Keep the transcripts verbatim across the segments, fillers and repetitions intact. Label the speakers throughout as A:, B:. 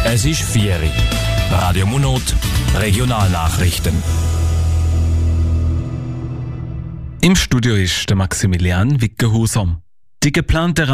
A: Es ist vier Uhr. Radio Munot, Regionalnachrichten.
B: Im Studio ist der Maximilian Wickenhauser. Die geplante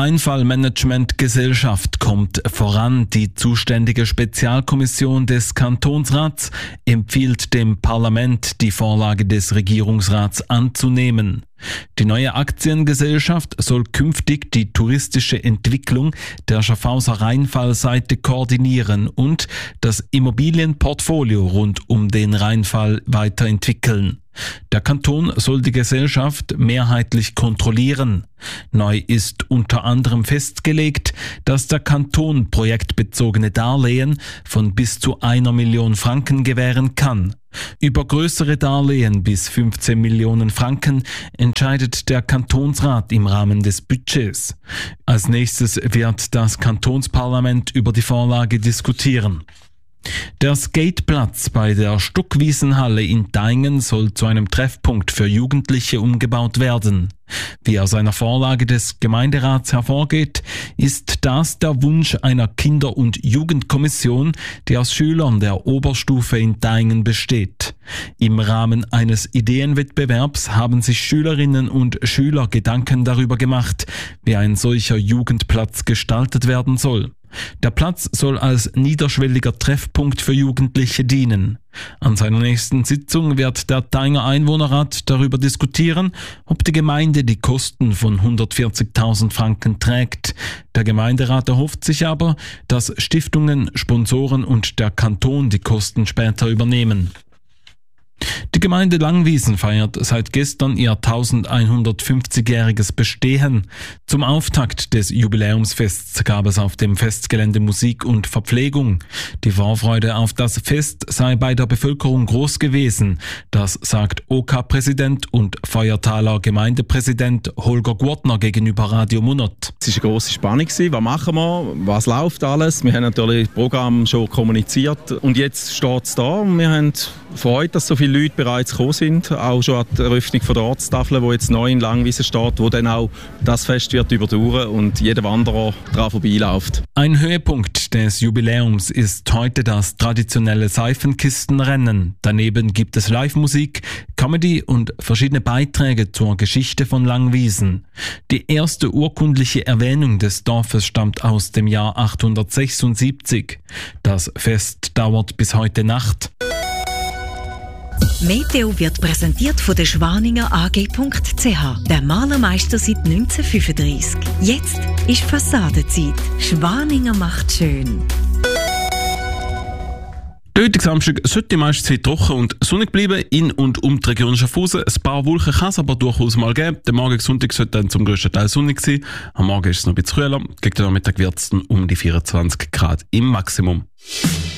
B: Rheinfallmanagement-Gesellschaft kommt voran. Die zuständige Spezialkommission des Kantonsrats empfiehlt dem Parlament, die Vorlage des Regierungsrats anzunehmen. Die neue Aktiengesellschaft soll künftig die touristische Entwicklung der Schaffhauser Rheinfallseite koordinieren und das Immobilienportfolio rund um den Rheinfall weiterentwickeln. Der Kanton soll die Gesellschaft mehrheitlich kontrollieren. Neu ist unter anderem festgelegt, dass der Kanton projektbezogene Darlehen von bis zu einer Million Franken gewähren kann. Über größere Darlehen bis fünfzehn Millionen Franken entscheidet der Kantonsrat im Rahmen des Budgets. Als nächstes wird das Kantonsparlament über die Vorlage diskutieren. Der Skateplatz bei der Stuckwiesenhalle in Deingen soll zu einem Treffpunkt für Jugendliche umgebaut werden. Wie aus einer Vorlage des Gemeinderats hervorgeht, ist das der Wunsch einer Kinder- und Jugendkommission, die aus Schülern der Oberstufe in Deingen besteht. Im Rahmen eines Ideenwettbewerbs haben sich Schülerinnen und Schüler Gedanken darüber gemacht, wie ein solcher Jugendplatz gestaltet werden soll. Der Platz soll als niederschwelliger Treffpunkt für Jugendliche dienen. An seiner nächsten Sitzung wird der Deinger Einwohnerrat darüber diskutieren, ob die Gemeinde die Kosten von hundertvierzigtausend Franken trägt. Der Gemeinderat erhofft sich aber, dass Stiftungen, Sponsoren und der Kanton die Kosten später übernehmen. Die Gemeinde Langwiesen feiert seit gestern ihr elfhundertfünfzigjähriges Bestehen. Zum Auftakt des Jubiläumsfests gab es auf dem Festgelände Musik und Verpflegung. Die Vorfreude auf das Fest sei bei der Bevölkerung groß gewesen. Das sagt O K-Präsident und Feuertaler Gemeindepräsident Holger Gurtner gegenüber Radio Munot.
C: Es war eine grosse Spannung. Was machen wir? Was läuft alles? Wir haben natürlich das Programm schon kommuniziert und jetzt steht es da. Wir haben Freude, dass so viele Leute bereits gekommen sind, auch schon an die Eröffnung von der Ortstafel, die jetzt neu in Langwiesen steht, wo dann auch das Fest wird überdauern und jeder Wanderer daran vorbeiläuft.
B: Ein Höhepunkt des Jubiläums ist heute das traditionelle Seifenkistenrennen. Daneben gibt es Live-Musik, Comedy und verschiedene Beiträge zur Geschichte von Langwiesen. Die erste urkundliche Erwähnung des Dorfes stammt aus dem Jahr achthundertsechsundsiebzig. Das Fest dauert bis heute Nacht.
D: Meteo wird präsentiert von der Schwaninger A G punkt C H, der Malermeister seit neunzehnhundertfünfunddreissig. Jetzt ist Fassadenzeit. Schwaninger macht schön.
B: Der heutige Samstag sollte die meiste Zeit trocken und sonnig bleiben. In und um die Region Schaffhausen. Ein paar Wolken kann es aber durchaus mal geben. Der Morgen Sonntag sollte dann zum grössten Teil sonnig sein. Am Morgen ist es noch ein bisschen kühler. Gegen den Nachmittag wird es um die vierundzwanzig Grad im Maximum.